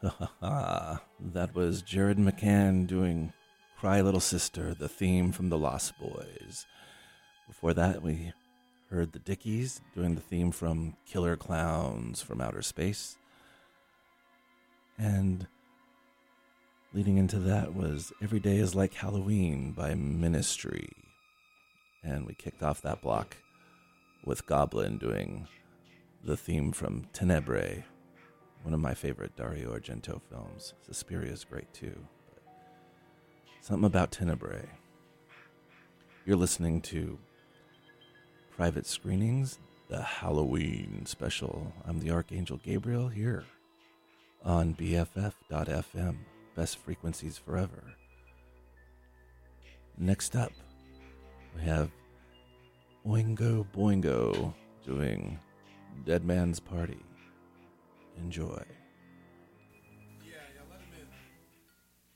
That was Jared McCann doing Cry Little Sister, the theme from The Lost Boys. Before that, we heard the Dickies doing the theme from Killer Clowns from Outer Space. And leading into that was Every Day is Like Halloween by Ministry. And we kicked off that block with Goblin doing the theme from Tenebrae, one of my favorite Dario Argento films. Suspiria is great too. But something about Tenebrae. You're listening to Private Screenings, the Halloween special. I'm the Archangel Gabriel here on BFF.FM, best frequencies forever. Next up, we have Oingo Boingo doing Dead Man's Party. Enjoy.